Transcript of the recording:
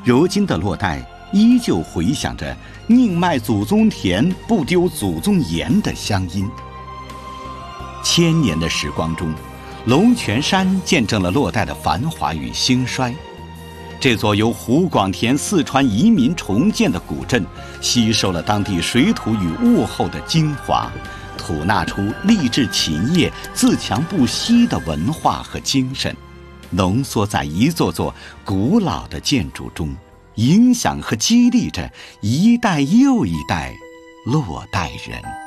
如今的洛带依旧回响着宁卖祖宗田，不丢祖宗盐的乡音。千年的时光中，龙泉山见证了洛带的繁华与兴衰。这座由胡广田四川移民重建的古镇，吸收了当地水土与物候的精华，吐纳出励志勤业、自强不息的文化和精神，浓缩在一座座古老的建筑中，影响和激励着一代又一代洛带人。